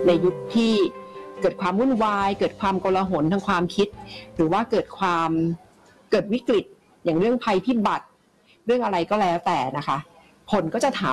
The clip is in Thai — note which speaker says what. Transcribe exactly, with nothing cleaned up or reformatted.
Speaker 1: ในยุคที่เกิดความวุ่นวายเกิดความโกลาหลทางความคิดหรือว่าเกิดความเกิดวิกฤตอย่างเรื่องภัยพิบัติเรื่องอะไรก็แล้วแต่นะคะคนก็จะถาม